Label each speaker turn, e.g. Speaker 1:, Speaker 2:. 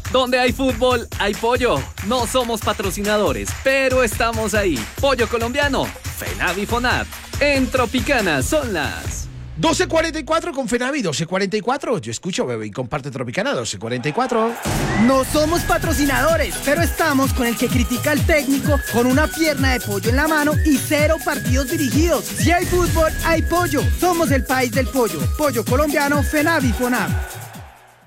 Speaker 1: Donde hay fútbol, hay pollo. No somos patrocinadores, pero estamos ahí. Pollo colombiano, FENAVI FONAP. En Tropicana son las
Speaker 2: 12:44 con FENAVI, 12:44. Yo escucho, bebé, y comparte Tropicana, 12:44.
Speaker 3: No somos patrocinadores, pero estamos con el que critica al técnico con una pierna de pollo en la mano y 0 partidos dirigidos. Si hay fútbol, hay pollo. Somos el país del pollo. Pollo colombiano, FENAVI FONAP.